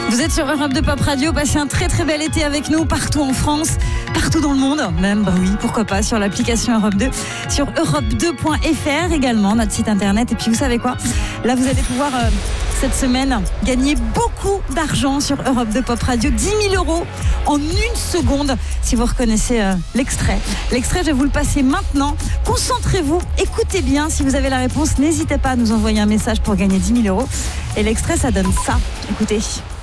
Vous êtes sur Europe 2 Pop Radio, passez un très très bel été avec nous partout en France, partout dans le monde, même, oui, pourquoi pas, sur l'application Europe 2, sur europe2.fr également, notre site internet. Et puis vous savez quoi, là vous allez pouvoir cette semaine gagner beaucoup d'argent sur Europe 2 Pop Radio, 10 000 euros en une seconde, si vous reconnaissez l'extrait. L'extrait, je vais vous le passer maintenant. Concentrez-vous, écoutez bien, si vous avez la réponse, n'hésitez pas à nous envoyer un message pour gagner 10 000 euros. Et l'extrait, ça donne ça. Écoutez.